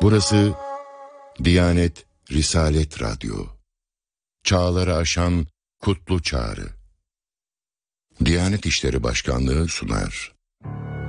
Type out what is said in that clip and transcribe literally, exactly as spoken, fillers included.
Burası Diyanet Risalet Radyo. Çağları aşan kutlu çağrı. Diyanet İşleri Başkanlığı sunar.